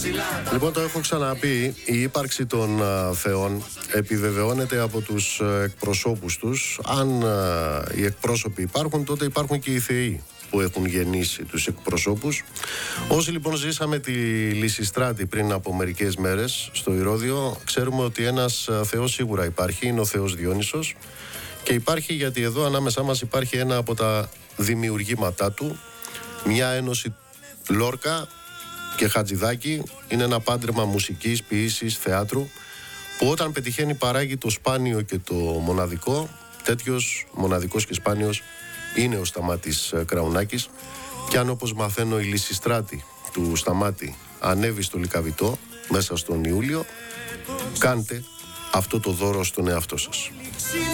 Λοιπόν, το έχω ξαναπεί, η ύπαρξη των θεών επιβεβαιώνεται από τους εκπροσώπους τους. Αν οι εκπρόσωποι υπάρχουν, τότε υπάρχουν και οι θεοί που έχουν γεννήσει τους εκπροσώπους. Όσοι λοιπόν ζήσαμε τη Λυσιστράτη πριν από μερικές μέρες στο Ηρώδειο, ξέρουμε ότι ένας θεός σίγουρα υπάρχει, είναι ο θεός Διόνυσος, και υπάρχει γιατί εδώ ανάμεσά μας υπάρχει ένα από τα δημιουργήματά του, μια ένωση Λόρκα και Χατζηδάκη. Είναι ένα πάντρεμα μουσικής, ποίησης, θεάτρου, που όταν πετυχαίνει παράγει το σπάνιο και το μοναδικό. Τέτοιος μοναδικός και σπάνιος είναι ο Σταμάτης Κραουνάκης. Και αν, όπως μαθαίνω, η Λυσιστράτη του Σταμάτη ανέβει στο Λυκαβητό μέσα στον Ιούλιο, κάντε αυτό το δώρο στον εαυτό σας.